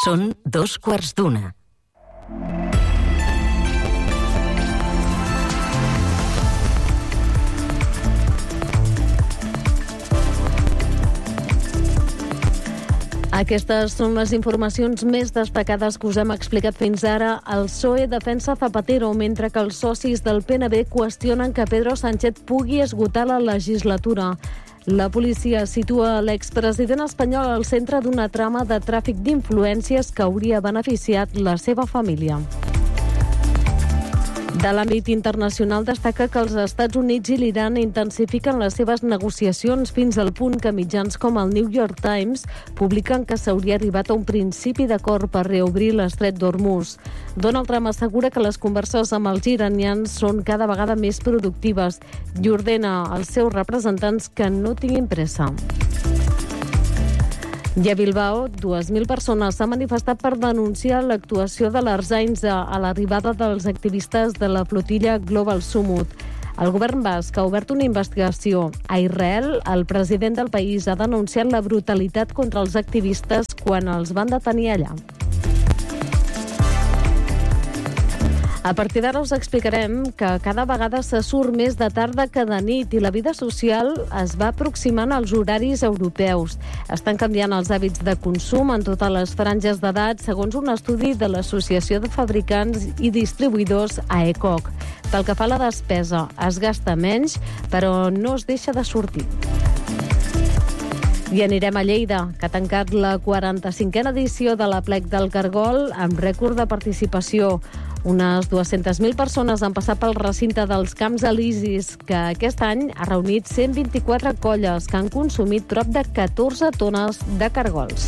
Són 2:15. Aquestes són les informacions més destacades que us hem explicat fins ara. El PSOE defensa Zapatero, mentre que els socis del PNB qüestionen que Pedro Sánchez pugui esgotar la legislatura. La policia situa l'expresident espanyol al centre d'una trama de tràfic d'influències que hauria beneficiat la seva família. De l'àmbit internacional destaca que els Estats Units i l'Iran intensifiquen les seves negociacions fins al punt que mitjans com el New York Times publiquen que s'hauria arribat a un principi d'acord per reobrir l'estret d'Hormuz. Donald Trump assegura que les converses amb els iranians són cada vegada més productives i ordena als seus representants que no tinguin pressa. I a Bilbao, 2.000 persones s'han manifestat per denunciar l'actuació de l'Ertzaintza a l'arribada dels activistes de la flotilla Global Summit. El govern basc ha obert una investigació. A Israel, el president del país ha denunciat la brutalitat contra els activistes quan els van detenir allà. A partir d'ara us explicarem que cada vegada se surt més de tarda que de nit i la vida social es va aproximant als horaris europeus. Estan canviant els hàbits de consum en totes les franges d'edat, segons un estudi de l'Associació de Fabricants i Distribuïdors AECOC. Pel que fa a la despesa, es gasta menys, però no es deixa de sortir. I anirem a Lleida, que ha tancat la 45a edició de l'Aplec del Cargol amb rècord de participació. Unes 200.000 persones han passat pel recinte dels Camps Elisis, que aquest any ha reunit 124 colles que han consumit prop de 14 tones de cargols.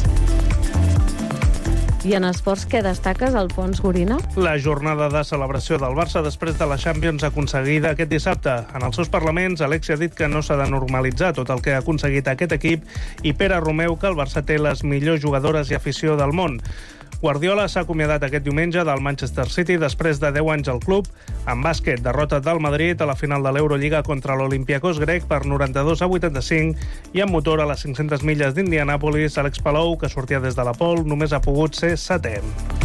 I en esports, què destaques, Alfons Gorina? La jornada de celebració del Barça després de la Champions aconseguida aquest dissabte. En els seus parlaments, Alexi ha dit que no s'ha de normalitzar tot el que ha aconseguit aquest equip i Pere Romeu que el Barça té les millors jugadores i afició del món. Guardiola s'ha acomiadat aquest diumenge del Manchester City després de 10 anys al club. En bàsquet, derrota del Madrid a la final de l'Eurolliga contra l'Olympiacos grec per 92-85 i en motor a les 500 milles d'Indianàpolis, Àlex Palou, que sortia des de la pole, només ha pogut ser setè.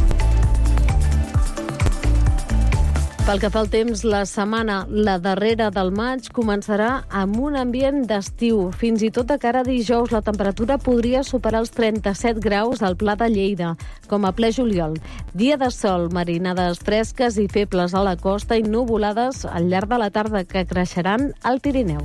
Pel que fa al temps, la setmana, la darrera del maig, començarà amb un ambient d'estiu. Fins i tot de cara a dijous, la temperatura podria superar els 37 graus al Pla de Lleida, com a ple juliol. Dia de sol, marinades fresques i febles a la costa i nuvolades al llarg de la tarda que creixeran al Pirineu.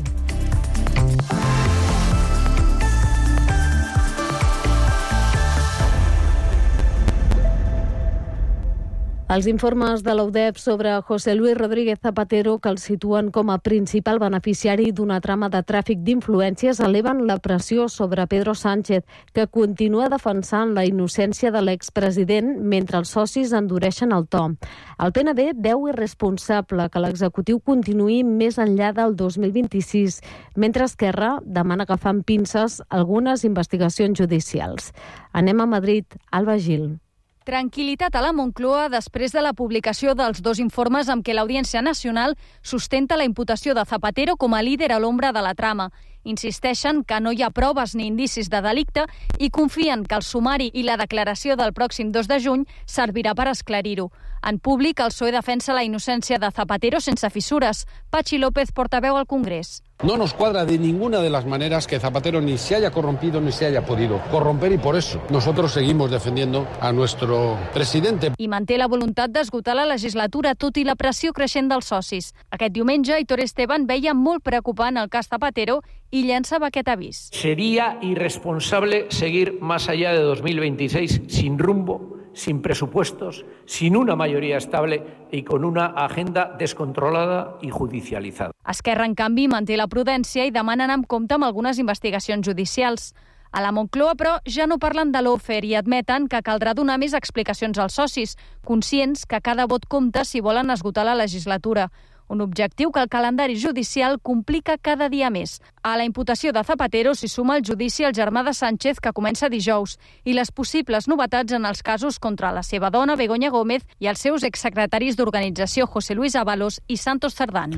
Els informes de l'UDEP sobre José Luis Rodríguez Zapatero, que el situen com a principal beneficiari d'una trama de tràfic d'influències, eleven la pressió sobre Pedro Sánchez, que continua defensant la innocència de l'expresident mentre els socis endureixen el to. El PNB veu irresponsable que l'executiu continuï més enllà del 2026, mentre Esquerra demana agafar amb pinces algunes investigacions judicials. Anem a Madrid. Alba Gil. Tranquil·litat a la Moncloa després de la publicació dels dos informes amb què l'Audiència Nacional sustenta la imputació de Zapatero com a líder a l'ombra de la trama. Insisteixen que no hi ha proves ni indicis de delicte i confien que el sumari i la declaració del pròxim 2 de juny servirà per esclarir-ho. En públic, el PSOE defensa la innocència de Zapatero sense fissures. Pachi López, portaveu al Congrés. No nos cuadra de ninguna de las maneras que Zapatero ni se haya corrompido ni se haya podido corromper y por eso nosotros seguimos defendiendo a nuestro presidente. I manté la voluntat d'esgotar la legislatura tot i la pressió creixent dels socis. Aquest diumenge, Aitor Esteban veia molt preocupant el cas Zapatero i llançava aquest avís. Sería irresponsable seguir más allá de 2026 sin rumbo, sin presupuestos, sin una mayoría estable y con una agenda descontrolada y judicializada. Esquerra, en canvi, manté la prudència i demana anar amb compte amb algunes investigacions judicials. A la Moncloa, però, ja no parlen de l'Ofer i admeten que caldrà donar més explicacions als socis, conscients que cada vot compta si volen esgotar la legislatura. Un objectiu que el calendari judicial complica cada dia més. A la imputació de Zapatero s'hi suma el judici al germà de Sánchez, que comença dijous, i les possibles novetats en els casos contra la seva dona, Begoña Gómez, i els seus exsecretaris d'organització, José Luis Ábalos i Santos Cerdán.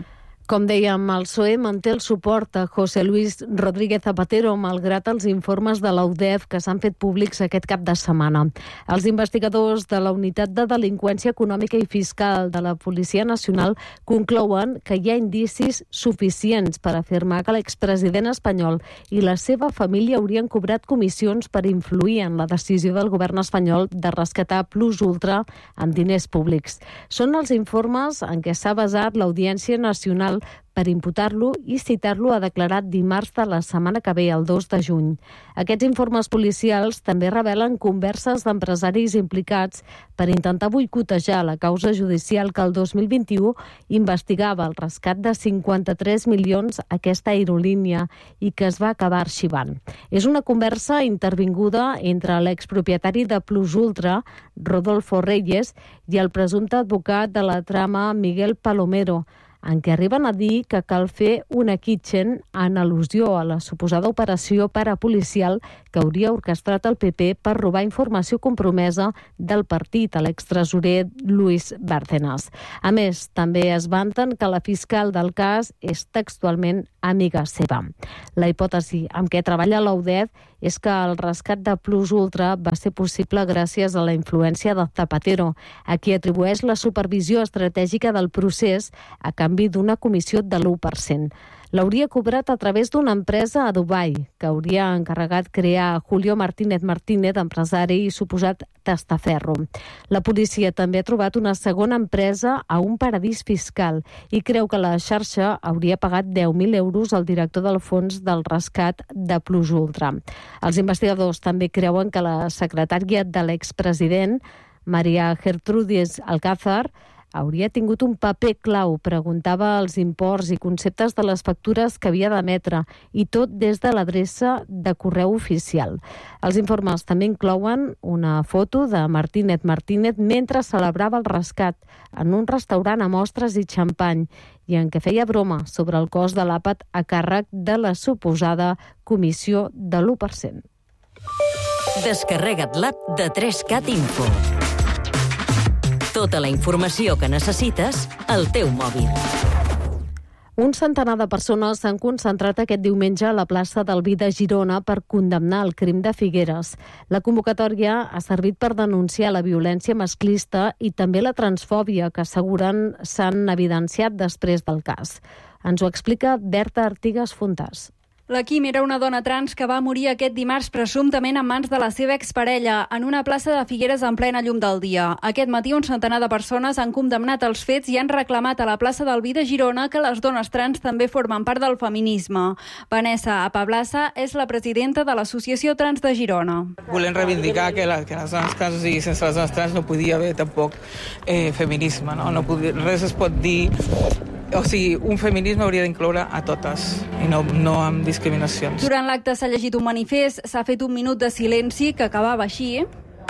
Com dèiem, el PSOE manté el suport a José Luis Rodríguez Zapatero malgrat els informes de l'UDEF que s'han fet públics aquest cap de setmana. Els investigadors de la Unitat de Delinqüència Econòmica i Fiscal de la Policia Nacional conclouen que hi ha indicis suficients per afirmar que l'expresident espanyol i la seva família haurien cobrat comissions per influir en la decisió del govern espanyol de rescatar Plus Ultra amb diners públics. Són els informes en què s'ha basat l'Audiència Nacional per imputar-lo i citar-lo a declarar dimarts de la setmana que ve, el 2 de juny. Aquests informes policials també revelen converses d'empresaris implicats per intentar boicotejar la causa judicial que el 2021 investigava el rescat de 53 milions a aquesta aerolínia i que es va acabar arxivant. És una conversa intervinguda entre l'expropietari de Plus Ultra, Rodolfo Reyes, i el presumpte advocat de la trama, Miguel Palomero, en què arriben a dir que cal fer una kitchen en al·lusió a la suposada operació parapolicial que hauria orquestrat el PP per robar informació compromesa del partit a l'extresorer Luis Bárcenas. A més, també es vanten que la fiscal del cas és textualment amiga seva. La hipòtesi amb què treballa l'UDEF és que el rescat de Plus Ultra va ser possible gràcies a la influència de Zapatero, a qui atribueix la supervisió estratègica del procés a canvi d'una comissió de l'1%. L'hauria cobrat a través d'una empresa a Dubai, que hauria encarregat crear Julio Martínez Martínez, empresari i suposat testaferro. La policia també ha trobat una segona empresa a un paradís fiscal i creu que la xarxa hauria pagat 10.000 euros al director del fons del rescat de Plus Ultra. Els investigadors també creuen que la secretària de l'expresident, Maria Gertrudis Alcázar, hauria tingut un paper clau, preguntava els imports i conceptes de les factures que havia d'emetre, i tot des de l'adreça de correu oficial. Els informes també inclouen una foto de Martínez Martínez mentre celebrava el rescat en un restaurant amb ostres i xampany i en què feia broma sobre el cost de l'àpat a càrrec de la suposada comissió de l'1%. Descarrega't l'app de 3Cat Info. Tota la informació que necessites al teu mòbil. Un centenar de persones s'han concentrat aquest diumenge a la plaça del Vi de Girona per condemnar el crim de Figueres. La convocatòria ha servit per denunciar la violència masclista i també la transfòbia que asseguren s'han evidenciat després del cas. Ens ho explica Berta Artigas Fontàs. La Quim era una dona trans que va morir aquest dimarts presumptament en mans de la seva exparella en una plaça de Figueres en plena llum del dia. Aquest matí un centenar de persones han condemnat els fets i han reclamat a la plaça del Vi de Girona que les dones trans també formen part del feminisme. Vanessa Apablassa és la presidenta de l'Associació Trans de Girona. Volem reivindicar que les dones trans i sense les dones trans no podia haver tampoc feminisme, no? Res es pot dir. O sigui, un feminisme hauria d'incloure a totes i no amb discriminacions. Durant l'acte s'ha llegit un manifest, s'ha fet un minut de silenci que acabava així.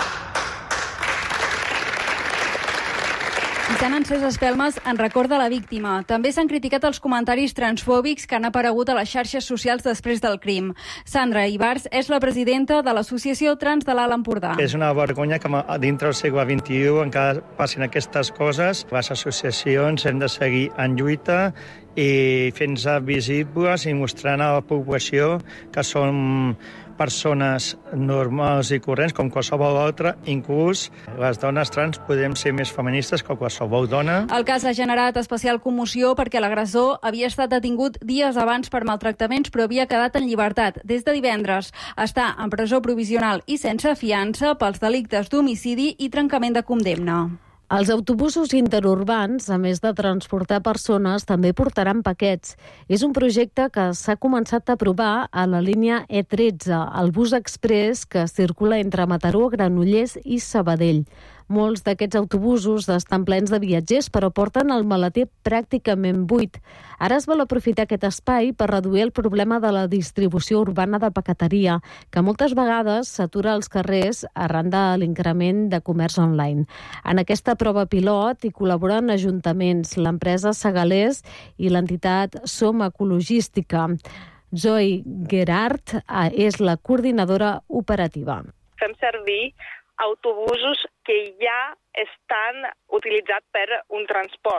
I s'han encès espelmes en record de la víctima. També s'han criticat els comentaris transfòbics que han aparegut a les xarxes socials després del crim. Sandra Ibars és la presidenta de l'Associació Trans de l'Alt Empordà. És una vergonya que dintre del segle XXI encara passin aquestes coses. Les associacions hem de seguir en lluita i fent-nos visibles i mostrant a la població que som persones normals i corrents com qualsevol altra, inclús les dones trans podem ser més feministes que qualsevol dona. El cas ha generat especial commoció perquè l'agressor havia estat detingut dies abans per maltractaments però havia quedat en llibertat. Des de divendres està en presó provisional i sense fiança pels delictes d'homicidi i trencament de condemna. Els autobusos interurbans, a més de transportar persones, també portaran paquets. És un projecte que s'ha començat a provar a la línia E13, el bus express que circula entre Mataró, Granollers i Sabadell. Molts d'aquests autobusos estan plens de viatgers, però porten el maleter pràcticament buit. Ara es vol aprofitar aquest espai per reduir el problema de la distribució urbana de paqueteria, que moltes vegades s'atura als carrers arran de l'increment de comerç online. En aquesta prova pilot hi col·laboren ajuntaments, l'empresa Segalers i l'entitat Som Ecologística. Zoe Gerard és la coordinadora operativa. Fem servir autobusos que ja estan utilitzats per un transport.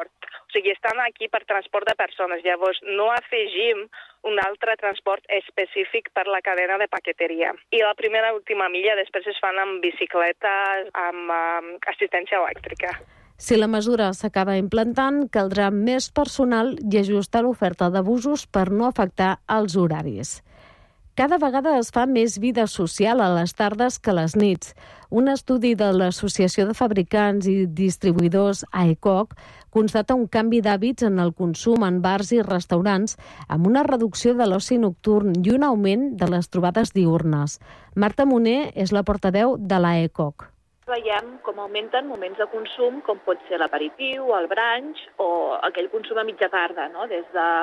O sigui, estan aquí per transport de persones. Llavors, no afegim un altre transport específic per la cadena de paqueteria. I la primera i última milla després es fan amb bicicletes, amb assistència elèctrica. Si la mesura s'acaba implantant, caldrà més personal i ajustar l'oferta de busos per no afectar els horaris. Cada vegada es fa més vida social a les tardes que a les nits. Un estudi de l'Associació de Fabricants i Distribuïdors AECOC constata un canvi d'hàbits en el consum en bars i restaurants amb una reducció de l'oci nocturn i un augment de les trobades diürnes. Marta Moner és la portaveu de l'AECOC. Veiem com augmenten moments de consum, com pot ser l'aperitiu, el brunch o aquell consum a mitja tarda, no? Des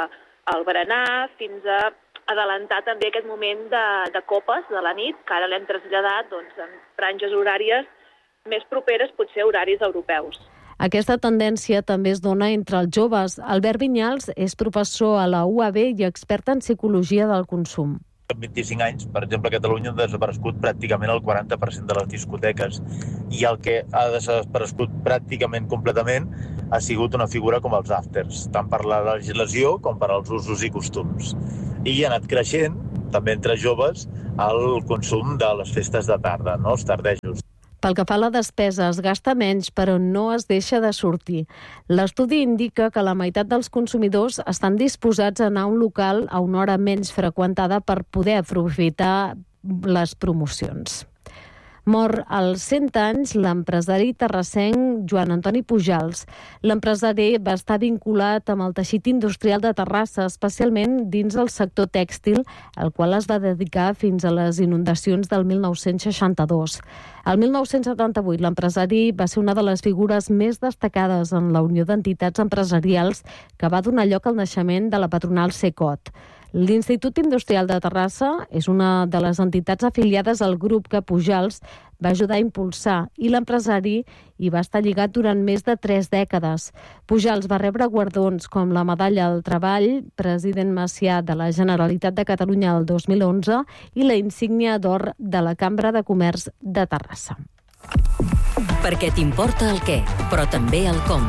del berenar fins a adelantar també aquest moment de copes de la nit, que ara l'hem traslladat en franges horàries més properes, potser a horaris europeus. Aquesta tendència també es dona entre els joves. Albert Vinyals és professor a la UAB i expert en psicologia del consum. En 25 anys, per exemple, a Catalunya han desaparegut pràcticament el 40% de les discoteques i el que ha desaparegut pràcticament completament ha sigut una figura com els afters, tant per la legislació com per als usos i costums. I ha anat creixent, també entre joves, el consum de les festes de tarda, no? Els tardejos. Pel que fa a la despesa, es gasta menys, però no es deixa de sortir. L'estudi indica que la meitat dels consumidors estan disposats a anar a un local a una hora menys freqüentada per poder aprofitar les promocions. Mor als 100 anys l'empresari terrassenc Joan Antoni Pujals. L'empresari va estar vinculat amb el teixit industrial de Terrassa, especialment dins el sector tèxtil, al qual es va dedicar fins a les inundacions del 1962. El 1978 l'empresari va ser una de les figures més destacades en la Unió d'Entitats Empresarials que va donar lloc al naixement de la patronal Secot. L'Institut Industrial de Terrassa és una de les entitats afiliades al grup que Pujals va ajudar a impulsar i l'empresari hi va estar lligat durant més de 3 dècades. Pujals va rebre guardons com la Medalla al Treball, President Macià de la Generalitat de Catalunya el 2011 i la insígnia d'or de la Cambra de Comerç de Terrassa. Perquè t'importa el què, però també el com.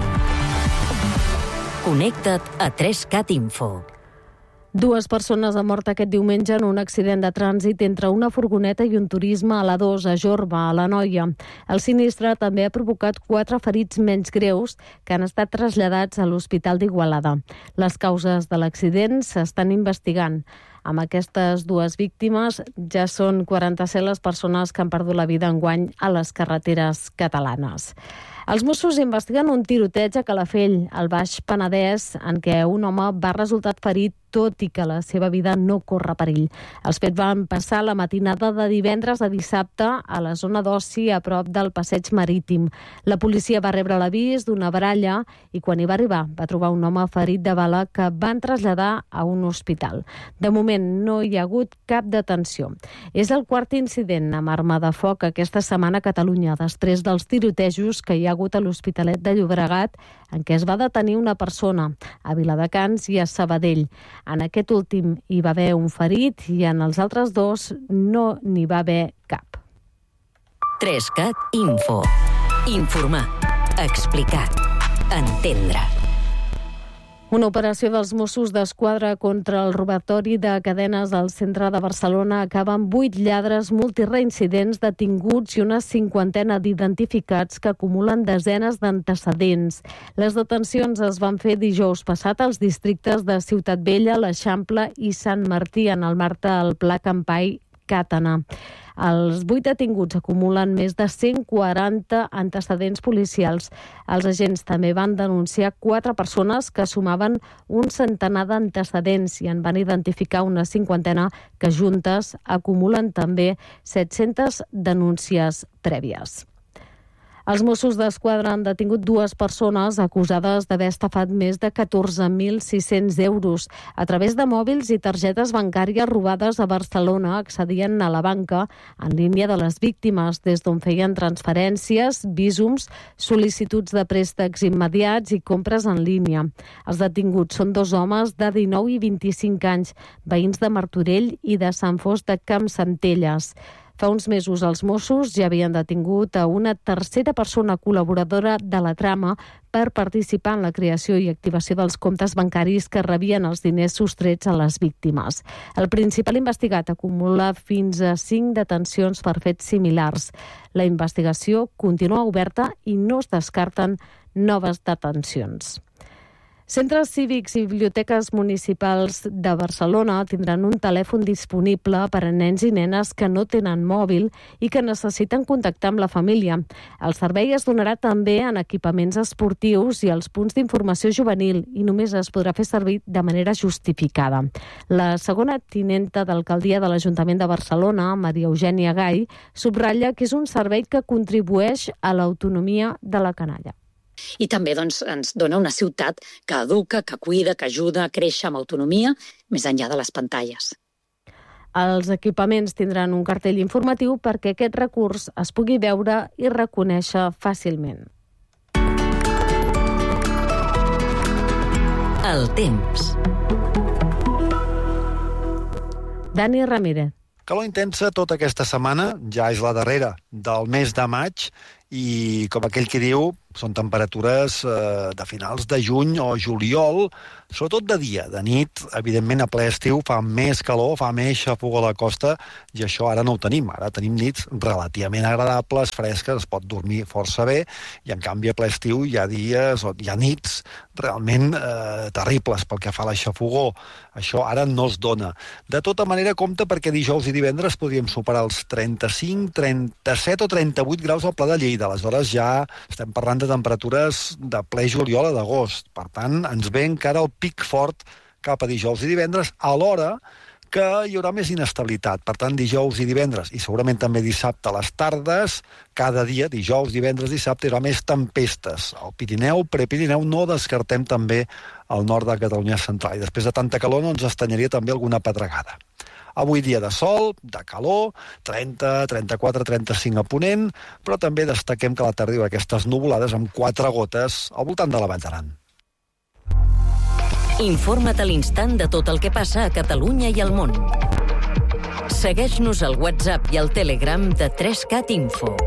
Connecta't a 3CAT Info. 2 persones han mort aquest diumenge en un accident de trànsit entre una furgoneta i un turisme a l'A2 a Jorba, a l'Anoia. El sinistre també ha provocat 4 ferits menys greus que han estat traslladats a l'Hospital d'Igualada. Les causes de l'accident s'estan investigant. Amb aquestes 2 víctimes ja són 47 les persones que han perdut la vida enguany a les carreteres catalanes. Els Mossos investiguen un tiroteig a Calafell, al Baix Penedès, en què un home va resultar ferit tot i que la seva vida no corre perill. Els fets van passar la matinada de divendres a dissabte a la zona d'oci a prop del passeig marítim. La policia va rebre l'avís d'una baralla i quan hi va arribar va trobar un home ferit de bala que van traslladar a un hospital. De moment no hi ha hagut cap detenció. És el 4è incident amb arma de foc aquesta setmana a Catalunya, després dels tirotejos que hi ha hagut a l'Hospitalet de Llobregat, en què es va detenir una persona, a Viladecans i a Sabadell. En aquest últim hi va haver un ferit i en els altres 2 no n'hi va haver cap. 3CAT Info. Informar. Explicar. Entendre. Una operació dels Mossos d'Esquadra contra el robatori de cadenes al centre de Barcelona acaba amb 8 lladres multireincidents detinguts i una 50ena d'identificats que acumulen desenes d'antecedents. Les detencions es van fer dijous passat als districtes de Ciutat Vella, l'Eixample i Sant Martí, en el marc del Pla Campai Càtana. Els 8 detinguts acumulen més de 140 antecedents policials. Els agents també van denunciar 4 persones que sumaven un centenar d'antecedents i en van identificar una 50ena que juntes acumulen també 700 denúncies prèvies. Els Mossos d'Esquadra han detingut 2 persones acusades d'haver estafat més de 14.600 euros. A través de mòbils i targetes bancàries robades a Barcelona accedien a la banca en línia de les víctimes, des d'on feien transferències, vísums, sol·licituds de préstecs immediats i compres en línia. Els detinguts són 2 homes de 19 i 25 anys, veïns de Martorell i de Sant Fost de Campsentelles. Fa uns mesos els Mossos ja havien detingut a una tercera persona col·laboradora de la trama per participar en la creació i activació dels comptes bancaris que rebien els diners sostrets a les víctimes. El principal investigat acumula fins a 5 detencions per fets similars. La investigació continua oberta i no es descarten noves detencions. Centres cívics i biblioteques municipals de Barcelona tindran un telèfon disponible per a nens i nenes que no tenen mòbil i que necessiten contactar amb la família. El servei es donarà també en equipaments esportius i als punts d'informació juvenil i només es podrà fer servir de manera justificada. La segona tinenta d'alcaldia de l'Ajuntament de Barcelona, Maria Eugènia Gai, subratlla que és un servei que contribueix a l'autonomia de la canalla. I també ens dona una ciutat que educa, que cuida, que ajuda a créixer amb autonomia, més enllà de les pantalles. Els equipaments tindran un cartell informatiu perquè aquest recurs es pugui veure i reconèixer fàcilment. El temps. Dani Ramírez. Calor intensa tota aquesta setmana, ja és la darrera del mes de maig, i com aquell que diu, són temperatures de finals de juny o juliol, sobretot de dia. De nit, evidentment, a ple estiu fa més calor, fa més xafogó a la costa, i això ara no ho tenim. Ara tenim nits relativament agradables, fresques, es pot dormir força bé, i en canvi a ple estiu hi ha dies, hi ha nits realment terribles pel que fa a la xafogó. Això ara no es dona. De tota manera, compte perquè dijous i divendres podríem superar els 35, 37 o 38 graus al Pla de Lleida. Aleshores ja estem parlant de temperatures de ple juliol a d'agost. Per tant, ens ve encara el pic fort cap a dijous i divendres, alhora que hi haurà més inestabilitat. Per tant, dijous i divendres, i segurament també dissabte a les tardes, cada dia, dijous, divendres, dissabte, hi haurà més tempestes. Al Pirineu, Prepirineu, no descartem també al nord de Catalunya central. I després de tanta calor no ens estanyaria també alguna pedregada. Avui dia de sol, de calor, 30, 34, 35 a Ponent, però també destaquem que a la tarda hi haurà aquestes nuvolades amb 4 gotes al voltant de la Vall d'Aran. Informa't a l'instant de tot el que passa a Catalunya i al món. Segueix-nos al WhatsApp i al Telegram de 3CAT Info.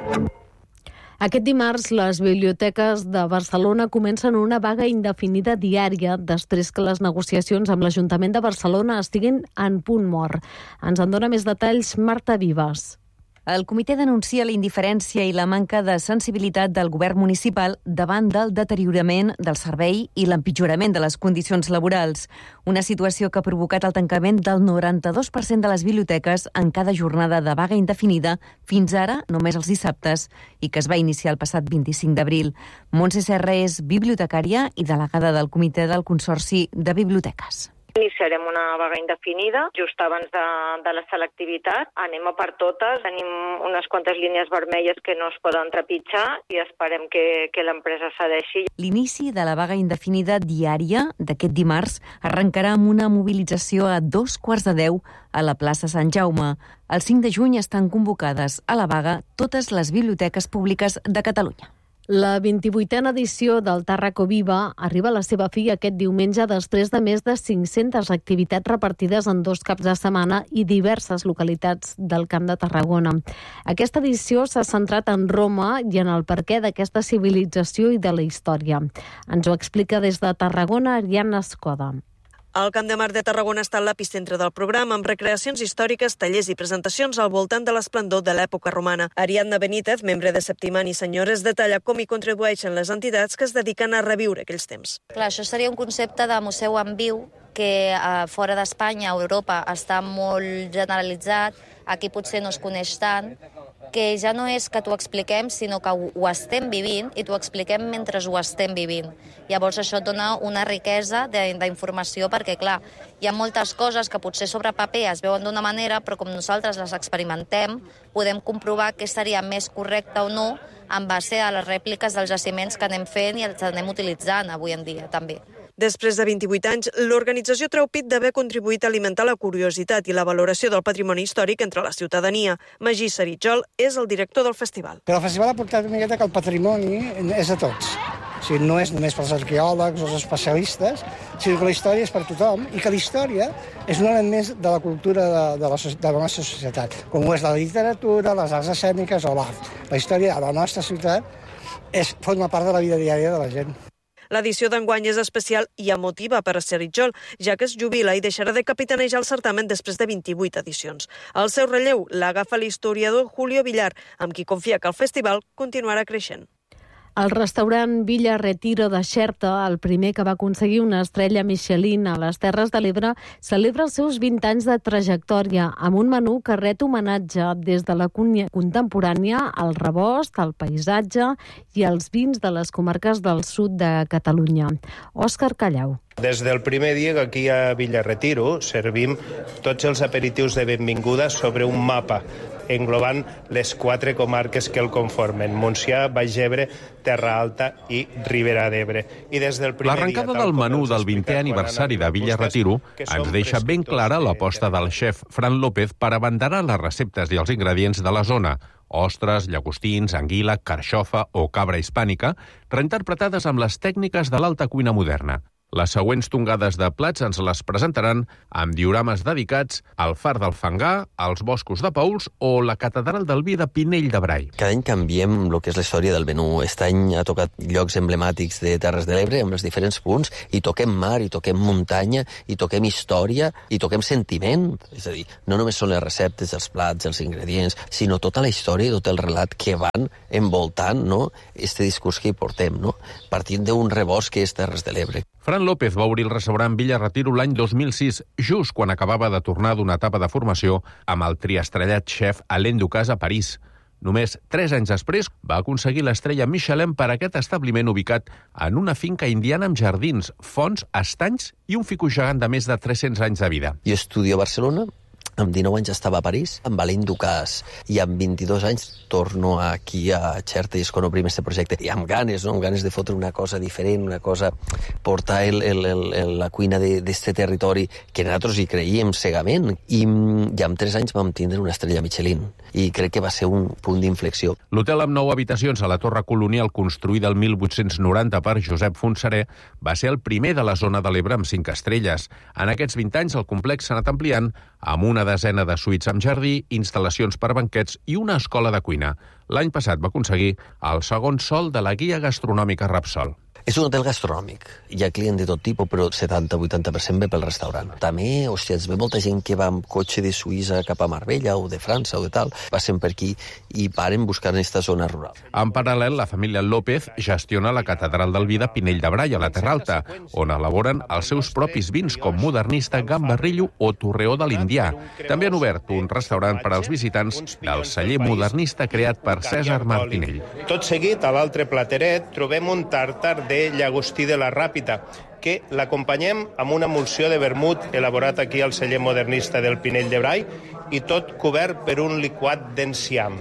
Aquest dimarts, les biblioteques de Barcelona comencen una vaga indefinida diària després que les negociacions amb l'Ajuntament de Barcelona estiguin en punt mort. Ens en dona més detalls Marta Vives. El comitè denuncia la indiferència i la manca de sensibilitat del govern municipal davant del deteriorament del servei i l'empitjorament de les condicions laborals. Una situació que ha provocat el tancament del 92% de les biblioteques en cada jornada de vaga indefinida, fins ara només els dissabtes, i que es va iniciar el passat 25 d'abril. Montse Serra és bibliotecària i delegada del comitè del Consorci de Biblioteques. Iniciarem una vaga indefinida just abans de la selectivitat. Anem a per totes, tenim unes quantes línies vermelles que no es poden trepitjar i esperem que l'empresa cedeixi. L'inici de la vaga indefinida diària d'aquest dimarts arrencarà amb una mobilització a 9:45 a la plaça Sant Jaume. El 5 de juny estan convocades a la vaga totes les biblioteques públiques de Catalunya. La 28a edició del Tàrraco Viva arriba a la seva fi aquest diumenge després de més de 500 activitats repartides en 2 caps de setmana i diverses localitats del Camp de Tarragona. Aquesta edició s'ha centrat en Roma i en el perquè d'aquesta civilització i de la història. Ens ho explica des de Tarragona Ariadna Escoda. El Camp de Mar de Tarragona està a l'epicentre del programa, amb recreacions històriques, tallers i presentacions al voltant de l'esplendor de l'època romana. Ariadna Benítez, membre de Septimani Senyores, detalla com hi contribueixen les entitats que es dediquen a reviure aquells temps. Clar, això seria un concepte de museu en viu que fora d'Espanya, a Europa, està molt generalitzat, aquí potser no es coneix tant, que ja no és que t'ho expliquem, sinó que ho estem vivint i t'ho expliquem mentre ho estem vivint. Llavors això et dona una riquesa d'informació perquè, clar, hi ha moltes coses que potser sobre paper es veuen d'una manera, però com nosaltres les experimentem, podem comprovar què seria més correcte o no en base a les rèpliques dels jaciments que anem fent i els anem utilitzant avui en dia, també. Després de 28 anys, l'organització treu pit d'haver contribuït a alimentar la curiositat i la valoració del patrimoni històric entre la ciutadania. Magí Saritjol és el director del festival. Però el festival ha portat una miqueta que el patrimoni és de tots. O sigui, no és només pels arqueòlegs o els especialistes, sinó que la història és per tothom i que la història és un element més de la cultura de la nostra societat, com ho és la literatura, les arts escèniques o l'art. La història de la nostra ciutat forma part de la vida diària de la gent. L'edició d'enguany és especial i emotiva per a Serritjol, ja que es jubila i deixarà de capitanejar el certamen després de 28 edicions. El seu relleu l'agafa l'historiador Julio Villar, amb qui confia que el festival continuarà creixent. El restaurant Villa Retiro de Xerta, el primer que va aconseguir una estrella Michelin a les Terres de l'Ebre, celebra els seus 20 anys de trajectòria amb un menú que ret homenatge des de la cuina contemporània al rebost, al paisatge i als vins de les comarques del sud de Catalunya. Òscar Callau. Des del primer dia que aquí a Villa Retiro servim tots els aperitius de benvinguda sobre un mapa englobant les 4 comarques que el conformen: Montsià, Baix Ebre, Terra Alta i Ribera d'Ebre. L'arrencada del menú del 20è aniversari de Villa Retiro ens deixa ben clara l'aposta del xef Fran López per abanderar les receptes i els ingredients de la zona: ostres, llagostins, anguila, carxofa o cabra hispànica, reinterpretades amb les tècniques de l'alta cuina moderna. Les següents tongades de plats ens les presentaran amb diorames dedicats al Far del Fangar, als Boscos de Paüls o la Catedral del Vi de Pinell de Brai. Cada any canviem el que és la història del menú. Aquest any ha tocat llocs emblemàtics de Terres de l'Ebre amb els diferents punts, i toquem mar, i toquem muntanya, i toquem història, i toquem sentiment. És a dir, no només són les receptes, els plats, els ingredients, sinó tota la història i tot el relat que van envoltant, no?, este discurs que hi portem, no?, partint d'un rebost que és Terres de l'Ebre. Fran López va obrir el restaurant Villa Retiro l'any 2006, just quan acabava de tornar d'una etapa de formació amb el triestrellat xef Alain Ducasse a París. Només 3 anys després va aconseguir l'estrella Michelin per aquest establiment ubicat en una finca indiana amb jardins, fonts, estanys i un ficus gegant de més de 300 anys de vida. Jo estudio a Barcelona, amb 19 anys estava a París, amb Alain Ducasse, i amb 22 anys torno aquí a Xerta i és quan obrim aquest projecte. I amb ganes, no?, amb ganes de fotre una cosa diferent, una cosa, portar la cuina d'este territori que nosaltres hi creiem cegament. I amb 3 anys vam tindre una estrella Michelin i crec que va ser un punt d'inflexió. L'hotel amb 9 habitacions a la Torre Colonial, construïda el 1890 per Josep Fontserè, va ser el primer de la zona de l'Ebre amb 5 estrelles. En aquests 20 anys el complex s'ha anat ampliant amb una desena de suites amb jardí, instal·lacions per banquets i una escola de cuina. L'any passat va aconseguir el segon sol de la guia gastronòmica Repsol. És un hotel gastronòmic. Hi ha client de tot tipus, però 70-80% ve pel restaurant. També, hòstia, es ve molta gent que va amb cotxe de Suïssa cap a Marbella o de França o de tal, passen per aquí i paren buscant aquesta zona rural. En paral·lel, la família López gestiona la Catedral del Vi de Pinell de Brai, a la Terra Alta, on elaboren els seus propis vins com Modernista, Gambarrillo o Torreó de l'Indià. També han obert un restaurant per als visitants del celler modernista creat per Cèsar Martinell. Tot seguit, a l'altre plateret, trobem un tàrtar de llagostí de la Ràpita, que l'acompanyem amb una emulsió de vermut elaborat aquí al celler modernista del Pinell de Brai i tot cobert per un liquat d'enciam.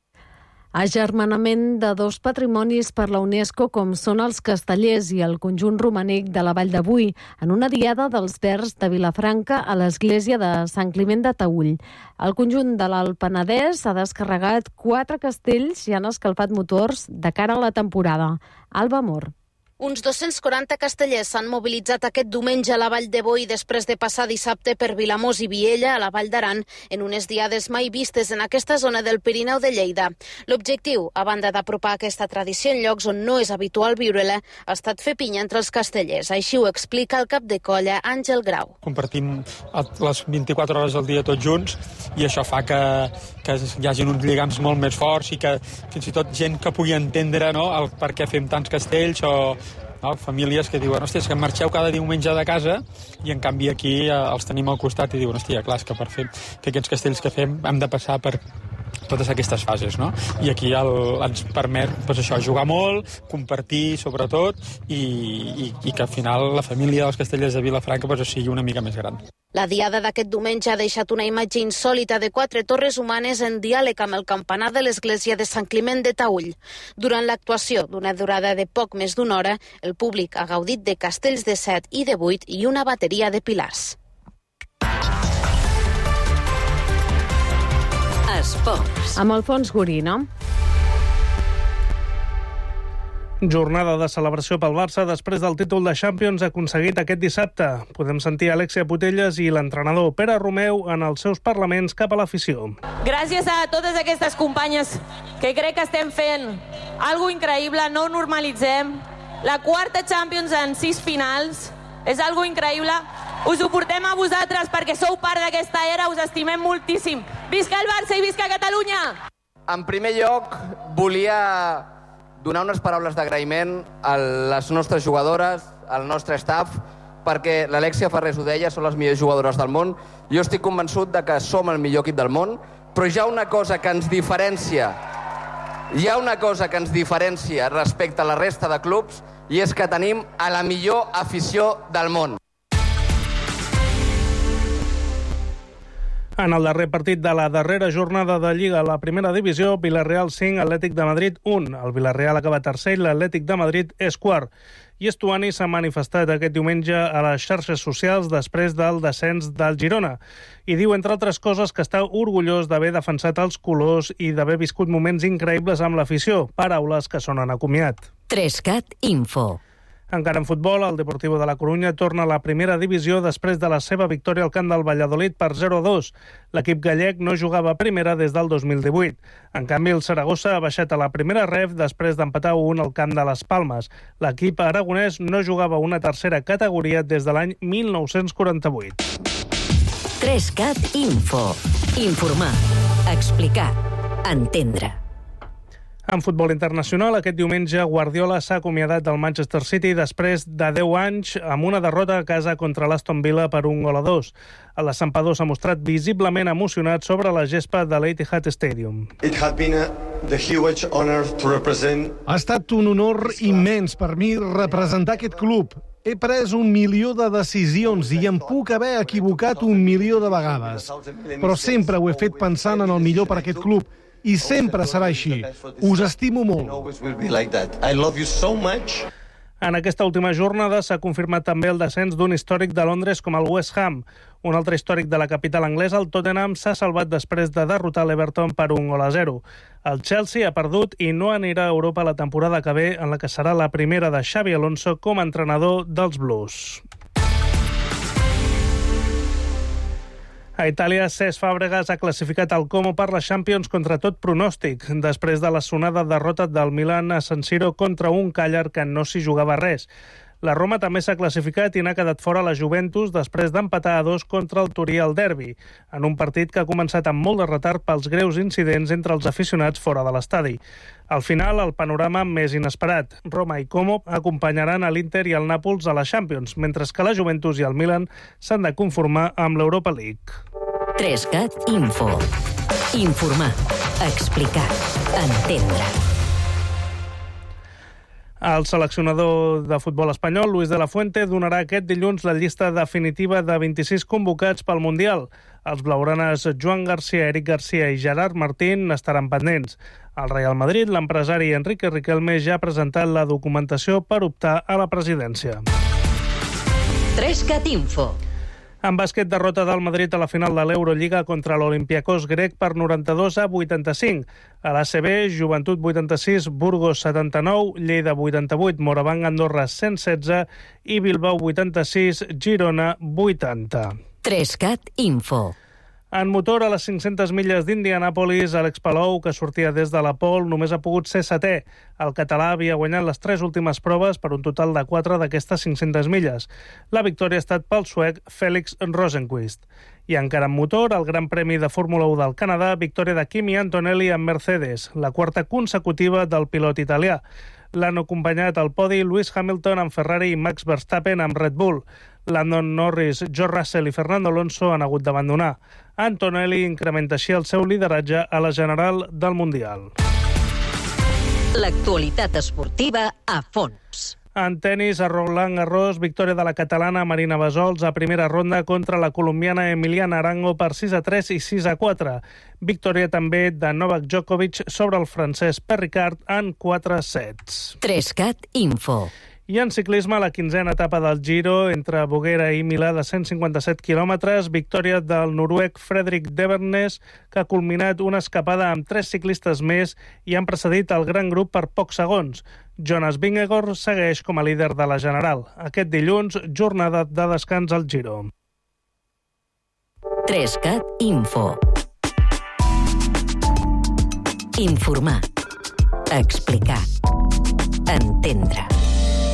Agermanament de 2 patrimonis per la UNESCO com són els Castellers i el conjunt romànic de la Vall de Boí, en una diada dels Verds de Vilafranca a l'església de Sant Climent de Taüll. El conjunt de l'Alt Penedès ha descarregat 4 castells i han escalfat motors de cara a la temporada. Alba Mor. Uns 240 castellers s'han mobilitzat aquest diumenge a la Vall de Boí després de passar dissabte per Vilamós i Viella, a la Vall d'Aran, en unes diades mai vistes en aquesta zona del Pirineu de Lleida. L'objectiu, a banda d'apropar aquesta tradició en llocs on no és habitual viure-la, ha estat fer pinya entre els castellers. Així ho explica el cap de colla, Àngel Grau. Compartim les 24 hores del dia tots junts i això fa que hi hagi uns lligams molt més forts i que fins i tot gent que pugui entendre, no, el per què fem tants castells o famílies que diuen, hòstia, és que marxeu cada diumenge de casa i en canvi aquí els tenim al costat i diuen, hòstia, clar, és que per fer aquests castells que fem hem de passar per totes aquestes fases, no? I aquí ens permet, doncs això, jugar molt, compartir sobretot i que al final la família dels castellers de Vilafranca doncs, sigui una mica més gran. La diada d'aquest diumenge ha deixat una imatge insòlita de 4 torres humanes en diàleg amb el campanar de l'església de Sant Climent de Taüll. Durant l'actuació, d'una durada de poc més d'1 hora, el públic ha gaudit de castells de 7 i de 8 i una bateria de pilars. Esports. Amb Alfons Gorina. Jornada de celebració pel Barça després del títol de Champions aconseguit aquest dissabte. Podem sentir Alexia Putellas i l'entrenador Pere Romeu en els seus parlaments cap a l'afició. Gràcies a totes aquestes companyes que crec que estem fent algo increïble, no ho normalitzem. La quarta Champions en 6 finals és algo increïble. Us ho portem a vosaltres perquè sou part d'aquesta era, us estimem moltíssim. Visca el Barça i visca Catalunya! En primer lloc, volia donar unes paraules d'agraïment a les nostres jugadores, al nostre staff, perquè l'Alexia Farrés ho deia, són les millors jugadores del món. Jo estic convençut de que som el millor equip del món, però hi ha una cosa que ens diferencia, respecte a la resta de clubs, i és que tenim a la millor afició del món. En el darrer partit de la darrera jornada de Lliga a la primera divisió, Villarreal 5, Atlètic de Madrid 1. El Villarreal acaba tercer i l'Atlètic de Madrid és quart. I Estuani s'ha manifestat aquest diumenge a les xarxes socials després del descens del Girona. I diu, entre altres coses, que està orgullós d'haver defensat els colors i d'haver viscut moments increïbles amb l'afició. Paraules que sonen a comiat. 3CAT Info. Encara en futbol, el Deportivo de la Corunya torna a la primera divisió després de la seva victòria al camp del Valladolid per 0-2. L'equip gallec no jugava a primera des del 2018. En canvi, el Saragossa ha baixat a la primera ref després d'empatar 1 al camp de les Palmes. L'equip aragonès no jugava a una tercera categoria des de l'any 1948. 3CAT Info. Informar, explicar, entendre. En futbol internacional, aquest diumenge Guardiola s'ha acomiadat del Manchester City després de 10 anys amb una derrota a casa contra l'Aston Villa per 1-2. El descampador s'ha mostrat visiblement emocionat sobre la gespa de l'Etihad Stadium. Ha estat un honor immens per mi representar aquest club. He pres 1 milió de decisions i em puc haver equivocat 1 milió de vegades. Però sempre ho he fet pensant en el millor per aquest club. I sempre serà així. Us estimo molt. En aquesta última jornada s'ha confirmat també el descens d'un històric de Londres com el West Ham. Un altre històric de la capital anglesa, el Tottenham, s'ha salvat després de derrotar l'Everton per 1-0. El Chelsea ha perdut i no anirà a Europa la temporada que ve, en la que serà la primera de Xabi Alonso com a entrenador dels Blues. A Itàlia, Cesc Fàbregas ha classificat el Como per la Champions contra tot pronòstic, després de la sonada derrota del Milan a San Siro contra un Càller que no s'hi jugava res. La Roma també s'ha classificat i n'ha quedat fora la Juventus després d'empatar a 2 contra el Turí al derbi, en un partit que ha començat amb molt de retard pels greus incidents entre els aficionats fora de l'estadi. Al final, el panorama més inesperat. Roma i Como acompanyaran a l'Inter i el Nàpols a la Champions, mentre que la Juventus i el Milan s'han de conformar amb l'Europa League. 3CAT Info. Informar, explicar, entendre. El seleccionador de futbol espanyol, Luis de la Fuente, donarà aquest dilluns la llista definitiva de 26 convocats pel Mundial. Els blaugranes Joan Garcia, Eric Garcia i Gerard Martín estaran pendents. Al Real Madrid, l'empresari Enrique Riquelme ja ha presentat la documentació per optar a la presidència. 3CAT Info. En bàsquet, derrota del Madrid a la final de l'Eurolliga contra l'Olympiacos grec per 92-85. A l'ACB, Joventut 86, Burgos 79, Lleida 88, Morabanc Andorra 116 i Bilbao 86, Girona 80. 3CAT Info. En motor, a les 500 milles d'Indianàpolis, Àlex Palou, que sortia des de la pole, només ha pogut ser setè. El català havia guanyat les 3 últimes proves per un total de 4 d'aquestes 500 milles. La victòria ha estat pel suec Félix Rosenqvist. I encara en motor, el Gran Premi de Fórmula 1 del Canadà, victòria de Kimi Antonelli amb Mercedes, la quarta consecutiva del pilot italià. L'han acompanyat al podi Lewis Hamilton amb Ferrari i Max Verstappen amb Red Bull. Landon Norris, George Russell i Fernando Alonso han hagut d'abandonar. Antonelli incrementa així el seu lideratge a la general del Mundial. L'actualitat esportiva a fons. En tenis, a Roland Garros, victòria de la catalana Marina Bassols a primera ronda contra la colombiana Emiliana Arango per 6-3 i 6-4. Victòria també de Novak Djokovic sobre el francès Perricard en 4 sets. 3CAT Info. I en ciclisme, la 15a etapa del Giro entre Boguera i Milà de 157 quilòmetres, victòria del noruec Fredrik Devernes, que ha culminat una escapada amb 3 ciclistes més i han precedit el gran grup per pocs segons. Jonas Vingegaard segueix com a líder de la general. Aquest dilluns, jornada de descans al Giro. 3CAT Info. Informar. Explicar. Entendre.